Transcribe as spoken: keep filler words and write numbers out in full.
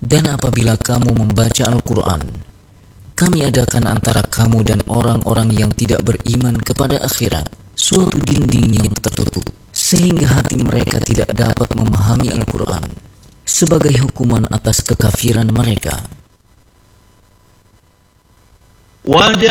Dan apabila kamu membaca Al-Quran, kami adakan antara kamu dan orang-orang yang tidak beriman kepada akhirat suatu dinding yang tertutup, sehingga hati mereka tidak dapat memahami Al-Quran, sebagai hukuman atas kekafiran mereka. وجعلنا